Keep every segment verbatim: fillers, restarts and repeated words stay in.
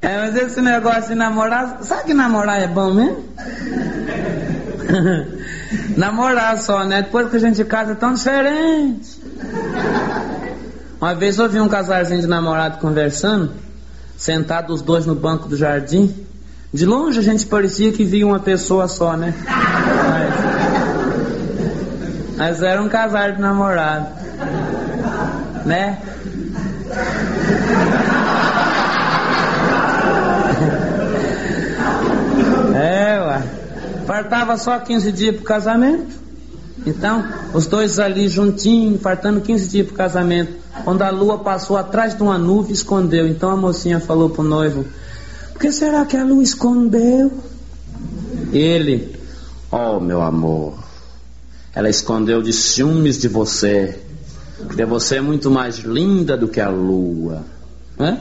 É, mas esse negócio de namorar, sabe que namorar é bom mesmo? Namorar só, né? Depois que a gente casa é tão diferente. Uma vez eu vi um casalzinho de namorado conversando, sentados os dois no banco do jardim. De longe a gente parecia que via uma pessoa só, né? Mas, mas era um casal de namorado, né? É, ué. Faltava só quinze dias pro casamento. Então, os dois ali juntinhos, faltando quinze dias pro casamento. Quando a lua passou atrás de uma nuvem, escondeu. Então a mocinha falou pro noivo: por que será que a lua escondeu? Ele: oh, meu amor, ela escondeu de ciúmes de você, porque você é muito mais linda do que a lua. Hã?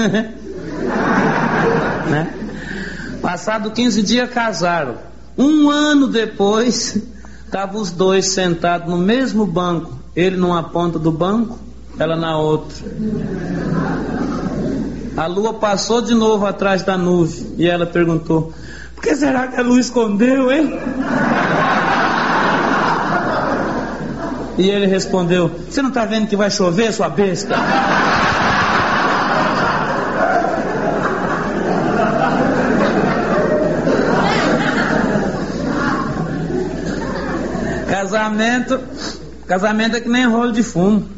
Né? Passado quinze dias casaram. Um ano depois, estavam os dois sentados no mesmo banco. Ele numa ponta do banco, ela na outra. A lua passou de novo atrás da nuvem e ela perguntou: por que será que a lua escondeu, hein? E ele respondeu: você não está vendo que vai chover, sua besta? Casamento, casamento é que nem rolo de fumo.